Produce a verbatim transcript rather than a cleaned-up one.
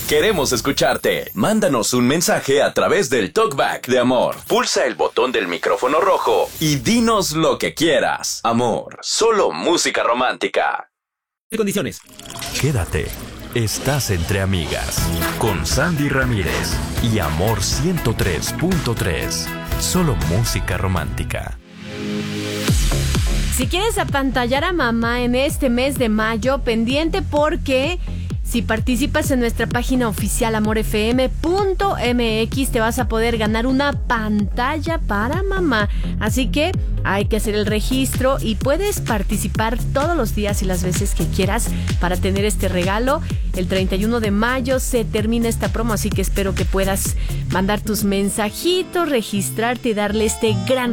Queremos escucharte. Mándanos un mensaje a través del Talkback de Amor. Pulsa el botón del micrófono rojo y dinos lo que quieras. Amor, solo música romántica. Condiciones. Quédate. Estás entre amigas. Con Sandy Ramírez y Amor ciento tres punto tres. Solo música romántica. Si quieres apantallar a mamá en este mes de mayo, pendiente porque si participas en nuestra página oficial amor f m punto m x te vas a poder ganar una pantalla para mamá. Así que hay que hacer el registro y puedes participar todos los días y las veces que quieras para tener este regalo. El treinta y uno de mayo se termina esta promo, así que espero que puedas mandar tus mensajitos, registrarte y darle este gran